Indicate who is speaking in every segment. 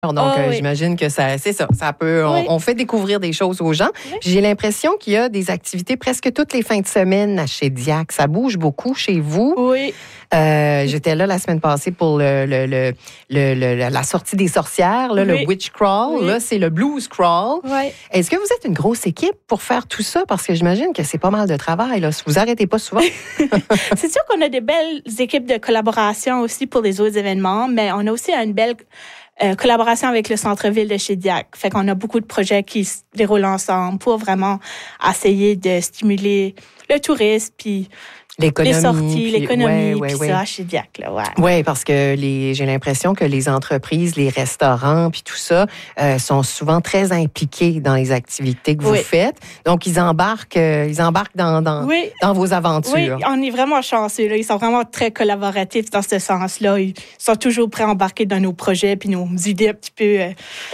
Speaker 1: Donc, j'imagine que c'est ça. Ça peut, on fait découvrir des choses aux gens. Oui. J'ai l'impression qu'il y a des activités presque toutes les fins de semaine à Shediac. Ça bouge beaucoup chez vous.
Speaker 2: Oui.
Speaker 1: J'étais là la semaine passée pour la sortie des sorcières, là, le Witch Crawl. Oui. Là, c'est le Blues Crawl.
Speaker 2: Oui.
Speaker 1: Est-ce que vous êtes une grosse équipe pour faire tout ça? Parce que j'imagine que c'est pas mal de travail. Là. Vous arrêtez pas souvent.
Speaker 2: C'est sûr qu'on a des belles équipes de collaboration aussi pour les autres événements, mais on a aussi une belle collaboration avec le centre-ville de Shediac. Fait qu'on a beaucoup de projets qui se déroulent ensemble pour vraiment essayer de stimuler le tourisme, puis
Speaker 1: l'économie,
Speaker 2: les sorties, l'économie, puis ça, à Shediac, là,
Speaker 1: Oui, parce que j'ai l'impression que les entreprises, les restaurants, puis tout ça, sont souvent très impliqués dans les activités que vous faites. Donc, ils embarquent dans vos aventures.
Speaker 2: Oui, on est vraiment chanceux, là. Ils sont vraiment très collaboratifs dans ce sens-là. Ils sont toujours prêts à embarquer dans nos projets, puis nos idées un petit peu.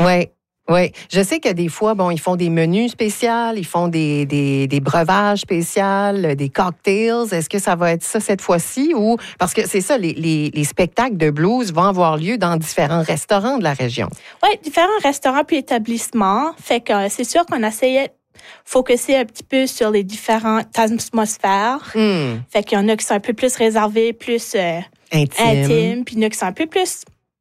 Speaker 1: Oui, je sais que des fois, ils font des menus spéciaux, ils font des breuvages spéciaux, des cocktails. Est-ce que ça va être ça cette fois-ci ou parce que c'est ça, les spectacles de blues vont avoir lieu dans différents restaurants de la région?
Speaker 2: Oui, différents restaurants puis établissements. Fait que c'est sûr qu'on essayait de focuser un petit peu sur les différentes atmosphères. Fait qu'il y en a qui sont un peu plus réservés, plus intimes, puis il y en a qui sont un peu plus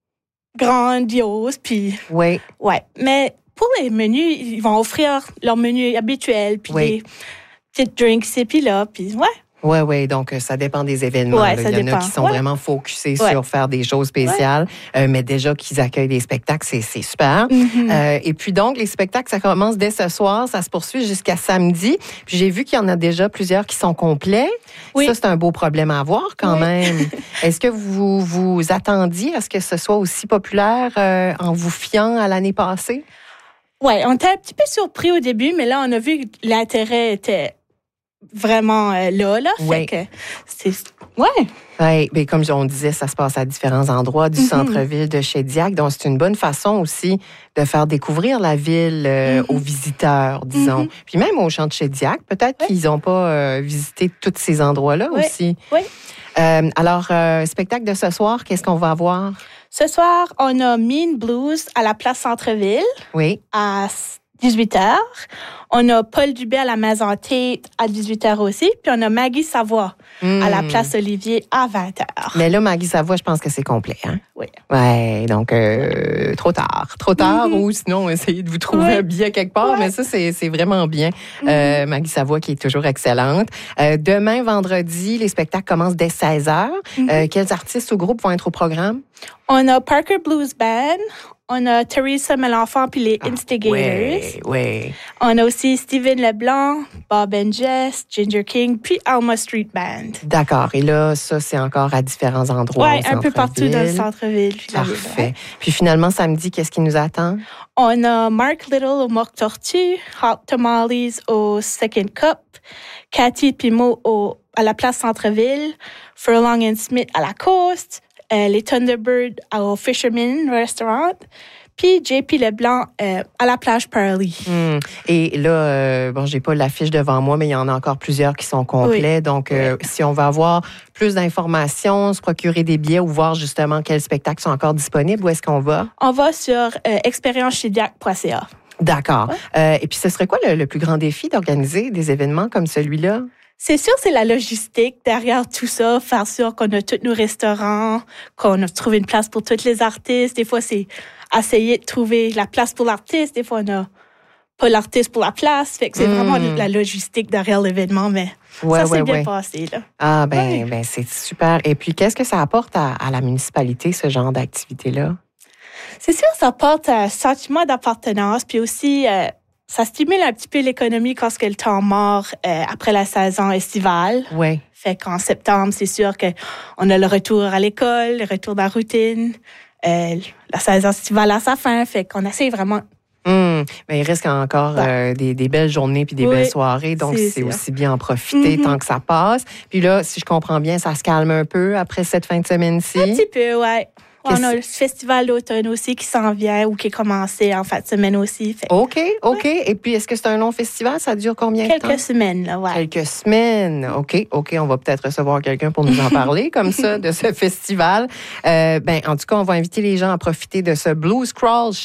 Speaker 2: grandiose, puis...
Speaker 1: Oui.
Speaker 2: Ouais. Mais pour les menus, ils vont offrir leur menu habituel, puis des petites drinks ici, puis là, puis
Speaker 1: Oui, donc ça dépend des événements.
Speaker 2: Ouais,
Speaker 1: il y en a qui sont vraiment focusés sur faire des choses spéciales, mais déjà qu'ils accueillent des spectacles, c'est super.
Speaker 2: Mm-hmm.
Speaker 1: Et puis donc, les spectacles, ça commence dès ce soir, ça se poursuit jusqu'à samedi. Puis j'ai vu qu'il y en a déjà plusieurs qui sont complets. Oui. Ça, c'est un beau problème à avoir quand même. Est-ce que vous vous attendiez à ce que ce soit aussi populaire en vous fiant à l'année passée?
Speaker 2: Oui, on était un petit peu surpris au début, mais là, on a vu que l'intérêt était vraiment là. Fait que c'est...
Speaker 1: Oui, mais comme on disait, ça se passe à différents endroits du centre-ville de Shediac. Donc, c'est une bonne façon aussi de faire découvrir la ville aux visiteurs, disons. Puis même aux champs de Shediac, peut-être qu'ils n'ont pas visité tous ces endroits-là aussi.
Speaker 2: Oui.
Speaker 1: Alors, spectacle de ce soir, qu'est-ce qu'on va avoir?
Speaker 2: Ce soir, on a Mean Blues à la place Centre-ville.
Speaker 1: Oui.
Speaker 2: À 18h. On a Paul Dubé à la Maison Tate à 18h aussi. Puis on a Maggie Savoie à la place Olivier à 20h.
Speaker 1: Mais là, Maggie Savoie, je pense que c'est complet. Hein?
Speaker 2: Oui.
Speaker 1: Oui, donc trop tard. Trop tard ou sinon, essayez de vous trouver un billet quelque part. Mais ça, c'est vraiment bien. Maggie Savoie qui est toujours excellente. Demain, vendredi, les spectacles commencent dès 16h. Quels artistes ou groupes vont être au programme?
Speaker 2: On a Parker Blues Band. On a Teresa Melenfant puis les Instigators.
Speaker 1: Oui.
Speaker 2: On a aussi Steven Leblanc, Bob and Jess, Ginger King, puis Alma Street Band.
Speaker 1: D'accord. Et là, ça, c'est encore à différents endroits.
Speaker 2: Oui, un peu partout dans le centre-ville.
Speaker 1: Parfait. Puis finalement, samedi, qu'est-ce qui nous attend?
Speaker 2: On a Mark Little au Mock Tortue, Hot Tamales au Second Cup, Cathy Pimo à la place Centre-ville, Furlong and Smith à la Coast, les Thunderbirds au Fisherman Restaurant, puis JP Leblanc à la plage Pearly.
Speaker 1: Et là, j'ai pas l'affiche devant moi, mais il y en a encore plusieurs qui sont complets. Donc, si on veut avoir plus d'informations, se procurer des billets ou voir justement quels spectacles sont encore disponibles, où est-ce qu'on va?
Speaker 2: On va sur expériencechidiac.ca.
Speaker 1: D'accord. Et puis, ce serait quoi le plus grand défi d'organiser des événements comme celui-là?
Speaker 2: C'est sûr, c'est la logistique derrière tout ça, faire sûr qu'on a tous nos restaurants, qu'on a trouvé une place pour tous les artistes. Des fois, c'est essayer de trouver la place pour l'artiste. Des fois, on n'a pas l'artiste pour la place. Fait que c'est vraiment la logistique derrière l'événement, mais ça s'est bien passé, là.
Speaker 1: Ah, ben, c'est super. Et puis, qu'est-ce que ça apporte à la municipalité, ce genre d'activité-là?
Speaker 2: C'est sûr, ça apporte un sentiment d'appartenance, puis aussi... ça stimule un petit peu l'économie quand le temps mort après la saison estivale.
Speaker 1: Oui.
Speaker 2: Fait qu'en septembre, c'est sûr qu'on a le retour à l'école, le retour de la routine, la saison estivale à sa fin. Fait qu'on essaie vraiment...
Speaker 1: Mais il reste encore des belles journées puis des belles soirées. Donc, c'est aussi bien en profiter tant que ça passe. Puis là, si je comprends bien, ça se calme un peu après cette fin de semaine-ci.
Speaker 2: Un petit peu, oui. On a le festival d'automne aussi qui s'en vient ou qui est commencé en fin de semaine aussi. Fait.
Speaker 1: OK. Et puis, est-ce que c'est un long festival? Ça dure combien de temps?
Speaker 2: Quelques semaines, là, ouais.
Speaker 1: Quelques semaines. OK. On va peut-être recevoir quelqu'un pour nous en parler comme ça, de ce festival. En tout cas, on va inviter les gens à profiter de ce Blues Crawl